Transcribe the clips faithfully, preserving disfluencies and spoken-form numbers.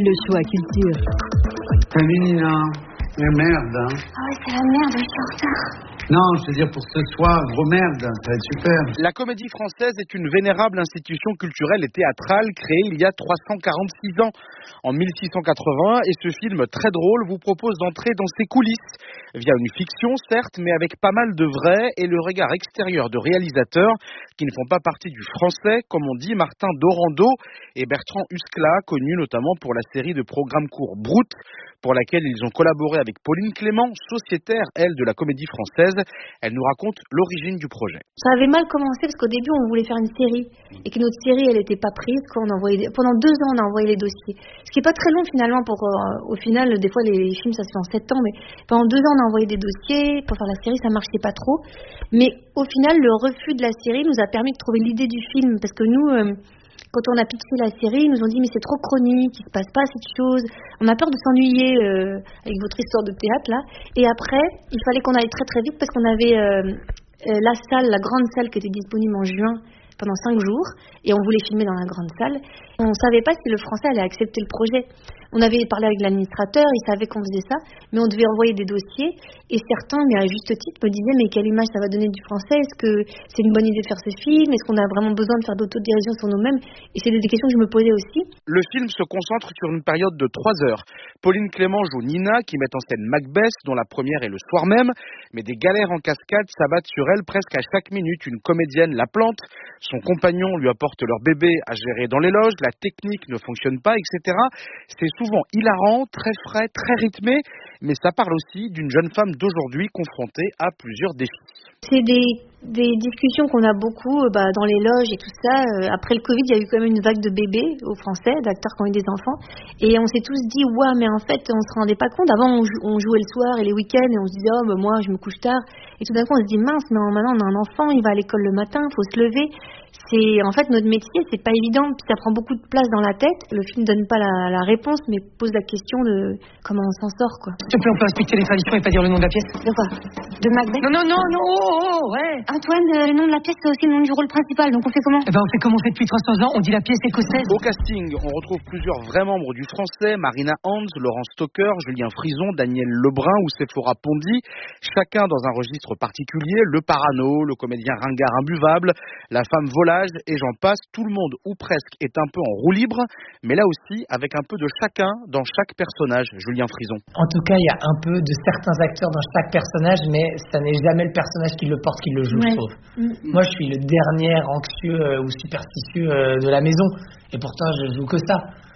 Le choix culture. Féminin, mais merde, hein. Ah ouais, c'est la merde, je suis en retard. Non, je veux dire pour ce soir, gros merde, ça va être super. La Comédie Française est une vénérable institution culturelle et théâtrale créée il y a trois cent quarante-six ans, en mille six cent quatre-vingts, et ce film très drôle vous propose d'entrer dans ses coulisses, via une fiction certes, mais avec pas mal de vrai et le regard extérieur de réalisateurs qui ne font pas partie du français, comme on dit Martin Dorando et Bertrand Huskla, connus notamment pour la série de programmes courts Brut, pour laquelle ils ont collaboré avec Pauline Clément, sociétaire, elle, de la Comédie Française. Elle nous raconte l'origine du projet. Ça avait mal commencé parce qu'au début, on voulait faire une série et que notre série, elle n'était pas prise. Quand on envoyait des... Pendant deux ans, on a envoyé les dossiers. Ce qui n'est pas très long finalement. Pour, euh, au final, des fois, les, les films, ça se fait en sept ans. Mais pendant deux ans, on a envoyé des dossiers. Pour faire la série, ça ne marchait pas trop. Mais au final, le refus de la série nous a permis de trouver l'idée du film. Parce que nous... Euh, Quand on a pitché la série, ils nous ont dit mais c'est trop chronique, il se passe pas assez de choses, on a peur de s'ennuyer euh, avec votre histoire de théâtre là. Et après, il fallait qu'on aille très très vite parce qu'on avait euh, euh, la salle, la grande salle qui était disponible en juin pendant cinq jours et on voulait filmer dans la grande salle. On savait pas si le français allait accepter le projet. On avait parlé avec l'administrateur, il savait qu'on faisait ça, mais on devait envoyer des dossiers et certains, mais à juste titre, me disaient mais quelle image ça va donner du français, est-ce que c'est une bonne idée de faire ce film, est-ce qu'on a vraiment besoin de faire d'autodérision sur nous-mêmes, et c'est des questions que je me posais aussi. Le film se concentre sur une période de trois heures. Pauline Clément joue Nina qui met en scène Macbeth dont la première est le soir même, mais des galères en cascade s'abattent sur elle presque à chaque minute. Une comédienne la plante, son compagnon lui apporte leur bébé à gérer dans les loges, la technique ne fonctionne pas, et cetera. C'est souvent hilarant, très frais, très rythmé, mais ça parle aussi d'une jeune femme d'aujourd'hui confrontée à plusieurs défis. C'est des, des discussions qu'on a beaucoup bah, dans les loges et tout ça. Après le Covid, il y a eu quand même une vague de bébés aux Français, d'acteurs qui ont eu des enfants. Et on s'est tous dit, ouais, mais en fait, on se rendait pas compte. Avant, on, jou- on jouait le soir et les week-ends et on se disait, oh, bah, moi, je me couche tard. Et tout d'un coup, on se dit, mince, mais maintenant, on a un enfant, il va à l'école le matin, il faut se lever. C'est, en fait, notre métier, c'est pas évident, puis ça prend beaucoup de place dans la tête. Le film donne pas la, la réponse, mais pose la question de comment on s'en sort, quoi. S'il te plaît, on peut respecter les traditions et pas dire le nom de la pièce. De quoi? De Macbeth? Non, non, non, non, oh, oh, ouais. Antoine, euh, le nom de la pièce, c'est aussi le nom du rôle principal, donc on fait comment? Eh ben, on fait comme on fait depuis trois cents ans, on dit la pièce écossaise. Au casting, on retrouve plusieurs vrais membres du français, Marina Hans, Laurent Stocker, Julien Frison, Daniel Lebrun ou Sephora Pondy, chacun dans un registre particulier, le parano, le comédien ringard imbuvable, la femme volage et j'en passe, tout le monde ou presque est un peu en roue libre, mais là aussi avec un peu de chacun dans chaque personnage. Julien Frison. En tout cas, il y a un peu de certains acteurs dans chaque personnage, mais ça n'est jamais le personnage qui le porte qui le joue, ouais. je trouve. Mmh. Moi, je suis le dernier anxieux euh, ou superstitieux euh, de la maison, et pourtant, je joue que ça.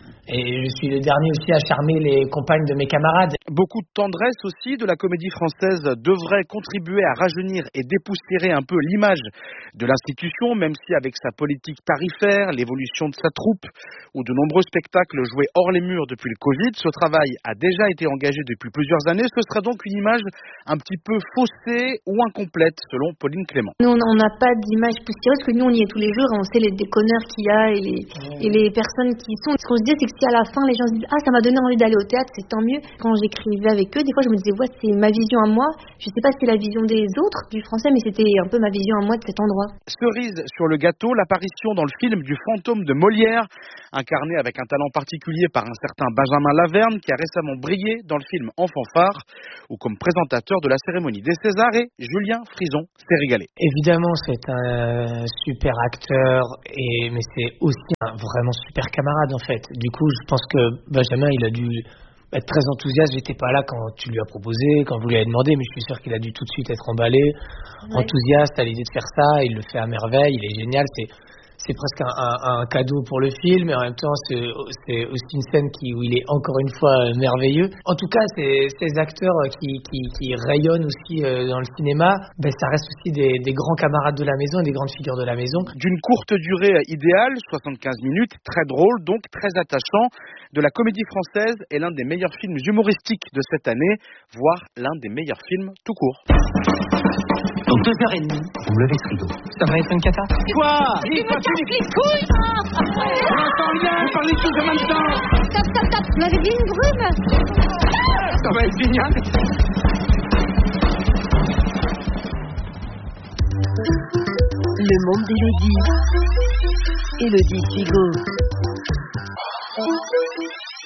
Et je suis le dernier aussi à charmer les compagnes de mes camarades. Beaucoup de tendresse aussi de la comédie française devrait contribuer à rajeunir et dépoussiérer un peu l'image de l'institution, même si avec sa politique tarifaire, l'évolution de sa troupe ou de nombreux spectacles joués hors les murs depuis le Covid, ce travail a déjà été engagé depuis plusieurs années. Ce serait donc une image un petit peu faussée ou incomplète, selon Pauline Clément. Nous, on n'a pas d'image poussiéreuse, parce que nous, on y est tous les jours et on sait les déconneurs qu'il y a et les, mmh. et les personnes qui y sont. Ce qu'on se dit, c'est que si à la fin les gens se disent ah ça m'a donné envie d'aller au théâtre, c'est tant mieux. Quand j'écrivais avec eux, des fois je me disais ouais c'est ma vision à moi, je sais pas si c'est la vision des autres du français, mais c'était un peu ma vision à moi de cet endroit. Cerise sur le gâteau, l'apparition dans le film du fantôme de Molière, incarné avec un talent particulier par un certain Benjamin Laverne qui a récemment brillé dans le film En fanfare ou comme présentateur de la cérémonie des Césars, et Julien Frison s'est régalé. Évidemment c'est un super acteur, et, mais c'est aussi un vraiment super camarade en fait. Du coup je pense que Benjamin il a dû être très enthousiaste. J'étais pas là quand tu lui as proposé, quand vous lui avez demandé, mais je suis sûr qu'il a dû tout de suite être emballé, ouais. enthousiaste à l'idée de faire ça. Il le fait à merveille, il est génial. C'est c'est presque un, un, un cadeau pour le film, et en même temps c'est, c'est aussi une scène qui, où il est encore une fois merveilleux. En tout cas, ces, ces acteurs qui, qui, qui rayonnent aussi dans le cinéma, ben, ça reste aussi des, des grands camarades de la maison et des grandes figures de la maison. D'une courte durée idéale, soixante-quinze minutes, très drôle, donc très attachant, de la comédie française est l'un des meilleurs films humoristiques de cette année, voire l'un des meilleurs films tout court. Dans deux heures et demie, vous me levez ce rideau. Ça va être une cata. Quoi? Tu me casses les couilles! On n'entend rien, vous parlez tous en même temps. Stop, stop, stop! Vous m'avez dit une brume? Ça va être génial. Le monde d'Élodie. Élodie Sigaud.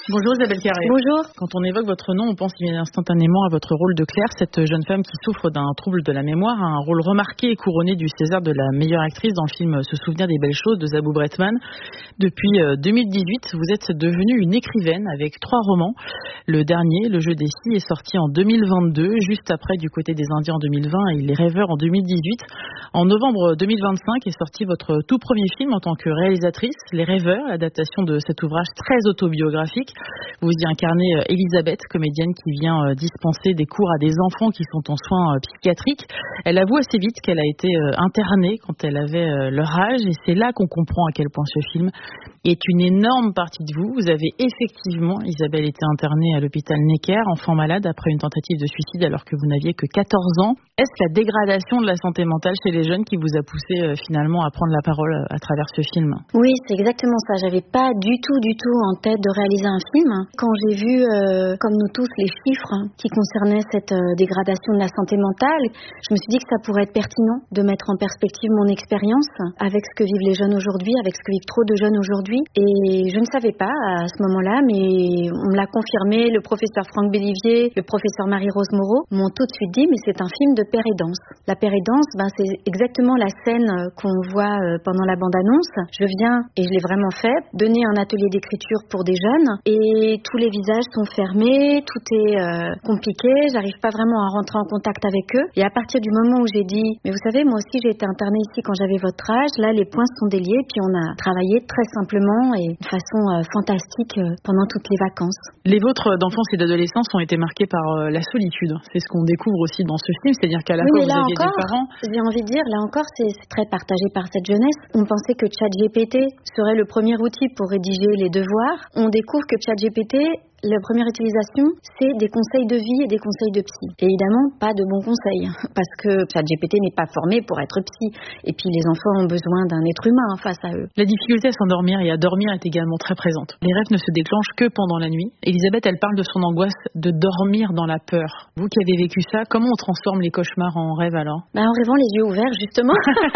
Bonjour Isabelle Carré. Bonjour. Quand on évoque votre nom, on pense instantanément à votre rôle de Claire, cette jeune femme qui souffre d'un trouble de la mémoire, un rôle remarqué et couronné du César de la meilleure actrice dans le film Se souvenir des belles choses de Zabou Bretman. Depuis deux mille dix-huit, vous êtes devenue une écrivaine avec trois romans. Le dernier, Le jeu des scies, est sorti en deux mille vingt-deux, juste après Du côté des Indiens en deux mille vingt et Les rêveurs en deux mille dix-huit. En novembre deux mille vingt-cinq est sorti votre tout premier film en tant que réalisatrice, Les rêveurs, l'adaptation de cet ouvrage très autobiographique. Vous y incarnez Elisabeth, comédienne qui vient dispenser des cours à des enfants qui sont en soins psychiatriques. Elle avoue assez vite qu'elle a été internée quand elle avait leur âge et c'est là qu'on comprend à quel point ce film est une énorme partie de vous. Vous avez effectivement, Isabelle, été internée à l'hôpital Necker, enfant malade après une tentative de suicide alors que vous n'aviez que quatorze ans. Est-ce la dégradation de la santé mentale chez les jeunes qui vous a poussé euh, finalement à prendre la parole à travers ce film? Oui, c'est exactement ça. J'avais pas du tout, du tout en tête de réaliser un film. Quand j'ai vu, euh, comme nous tous, les chiffres qui concernaient cette euh, dégradation de la santé mentale, je me suis dit que ça pourrait être pertinent de mettre en perspective mon expérience avec ce que vivent les jeunes aujourd'hui, avec ce que vivent trop de jeunes aujourd'hui. Et je ne savais pas à ce moment-là, mais on me l'a confirmé, le professeur Franck Bélivier, le professeur Marie-Rose Moreau m'ont tout de suite dit, mais c'est un film de père et danse. La père et danse, ben, c'est exactement la scène qu'on voit pendant la bande-annonce. Je viens, et je l'ai vraiment fait, donner un atelier d'écriture pour des jeunes, et tous les visages sont fermés, tout est euh, compliqué, j'arrive pas vraiment à rentrer en contact avec eux. Et à partir du moment où j'ai dit, mais vous savez, moi aussi j'ai été internée ici quand j'avais votre âge, là les points sont déliés, puis on a travaillé très simplement et de façon euh, fantastique euh, pendant toutes les vacances. Les vôtres d'enfance et d'adolescence ont été marqués par euh, la solitude. C'est ce qu'on découvre aussi dans ce film, c'est-à-dire qu'à la oui, fois vous là aviez encore, des parents. J'ai envie de dire, là encore, c'est, c'est très partagé par cette jeunesse. On pensait que ChatGPT serait le premier outil pour rédiger les devoirs. On découvre que ChatGPT, la première utilisation, c'est des conseils de vie et des conseils de psy. Et évidemment, pas de bons conseils, parce que ChatGPT n'est pas formé pour être psy. Et puis les enfants ont besoin d'un être humain face à eux. La difficulté à s'endormir et à dormir est également très présente. Les rêves ne se déclenchent que pendant la nuit. Elisabeth, elle parle de son angoisse de dormir dans la peur. Vous qui avez vécu ça, comment on transforme les cauchemars en rêves alors? Bah, en rêvant les yeux ouverts, justement.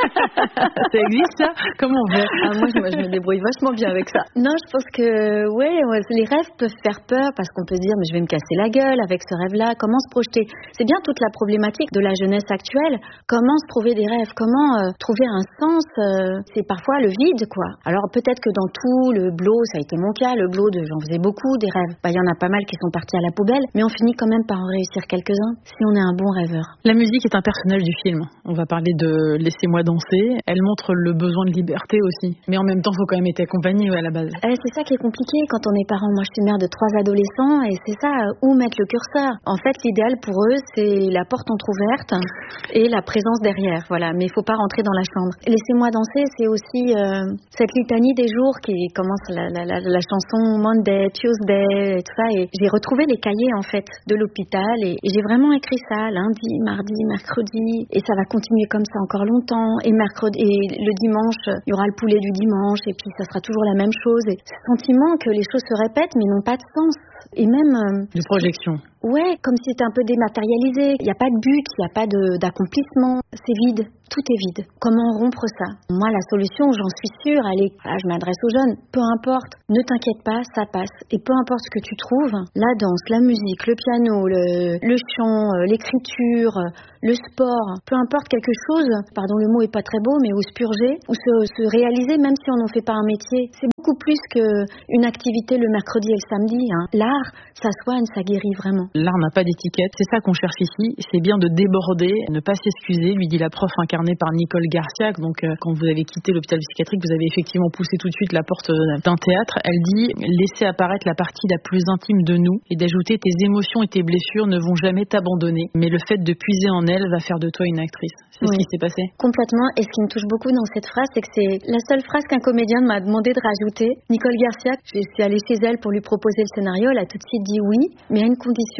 Ça existe, ça? Comment on fait? Ah, moi, je, moi, je me débrouille vachement bien avec ça. Non, je pense que, ouais, ouais les rêves peuvent faire peur. Parce qu'on peut se dire mais je vais me casser la gueule avec ce rêve-là, comment se projeter? C'est bien toute la problématique de la jeunesse actuelle, comment se trouver des rêves, comment euh, trouver un sens, euh, c'est parfois le vide quoi. Alors peut-être que dans tout le blow, ça a été mon cas, le blow, de, j'en faisais beaucoup des rêves, bah, y en a pas mal qui sont partis à la poubelle, mais on finit quand même par en réussir quelques-uns si on est un bon rêveur. La musique est un personnage du film, on va parler de Laissez-moi danser, elle montre le besoin de liberté aussi, mais en même temps il faut quand même être accompagné ouais, à la base. Eh, c'est ça qui est compliqué quand on est parent. Moi je suis mère de trois adolescents et c'est ça, où mettre le curseur. En fait, l'idéal pour eux, c'est la porte entrouverte et la présence derrière, voilà. Mais il faut pas rentrer dans la chambre. Laissez-moi danser, c'est aussi euh, cette litanie des jours qui commence la, la, la, la chanson Monday, Tuesday, et tout ça. Et j'ai retrouvé les cahiers, en fait, de l'hôpital et, et j'ai vraiment écrit ça lundi, mardi, mercredi. Et ça va continuer comme ça encore longtemps. Et mercredi, et le dimanche, il y aura le poulet du dimanche et puis ça sera toujours la même chose. Et ce sentiment que les choses se répètent mais n'ont pas de sens. Et même... Euh, de projection. Ouais, comme si c'était un peu dématérialisé. Il n'y a pas de but, il n'y a pas de, d'accomplissement. C'est vide. Tout est vide. Comment rompre ça? Moi, la solution, j'en suis sûre, elle est... Là, je m'adresse aux jeunes. Peu importe. Ne t'inquiète pas, ça passe. Et peu importe ce que tu trouves, la danse, la musique, le piano, le, le chant, l'écriture, le sport, peu importe quelque chose, pardon, le mot est pas très beau, mais où se purger, ou se, se réaliser, même si on n'en fait pas un métier. C'est beaucoup plus qu'une activité le mercredi et le samedi. Hein. L'art, ça soigne, ça guérit vraiment. L'art n'a pas d'étiquette, c'est ça qu'on cherche ici. C'est bien de déborder, ne pas s'excuser, lui dit la prof incarnée par Nicole Garciac. Donc euh, quand vous avez quitté l'hôpital psychiatrique, vous avez effectivement poussé tout de suite la porte d'un théâtre. Elle dit « Laissez apparaître la partie la plus intime de nous et d'ajouter tes émotions et tes blessures ne vont jamais t'abandonner. Mais le fait de puiser en elles va faire de toi une actrice. » C'est oui. Ce qui s'est passé. Complètement. Et ce qui me touche beaucoup dans cette phrase, c'est que c'est la seule phrase qu'un comédien m'a demandé de rajouter. Nicole Garciac, je suis allée chez elle pour lui proposer le scénario. Elle a tout de suite dit oui, mais à une condition.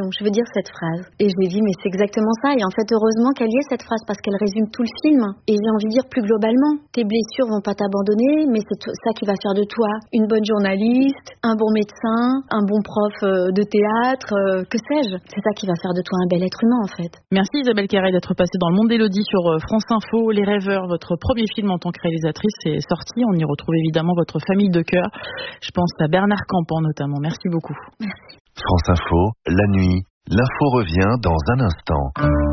émotion, je veux dire cette phrase. Et je lui ai dit, mais c'est exactement ça. Et en fait, heureusement qu'elle y ait cette phrase parce qu'elle résume tout le film. Et j'ai envie de dire plus globalement, tes blessures vont pas t'abandonner, mais c'est ça qui va faire de toi une bonne journaliste, un bon médecin, un bon prof de théâtre, euh, que sais-je. C'est ça qui va faire de toi un bel être humain, en fait. Merci Isabelle Carré d'être passée dans Le Monde d'Élodie sur France Info. Les Rêveurs, votre premier film en tant que réalisatrice, est sorti. On y retrouve évidemment votre famille de cœur. Je pense à Bernard Campan notamment. Merci beaucoup. Merci. France Info, la nuit, l'info revient dans un instant.